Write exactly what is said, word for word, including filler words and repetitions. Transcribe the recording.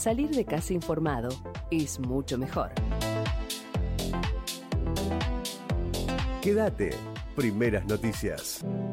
salir de casa informado es mucho mejor. Quédate. Primeras noticias.